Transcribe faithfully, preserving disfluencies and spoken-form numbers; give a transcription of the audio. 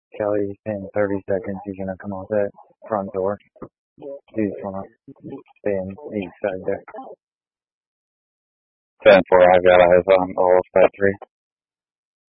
Kelly, in thirty seconds, he's gonna come out that front door. He's gonna stay in the east side there. ten four, I've got eyes on all five three.